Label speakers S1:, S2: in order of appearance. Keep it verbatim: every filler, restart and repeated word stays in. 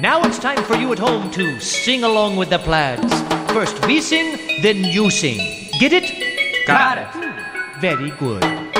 S1: now it's time for you at home to sing along with the Plaids. First we sing, then you sing. Get it?
S2: Got it.
S1: Very good.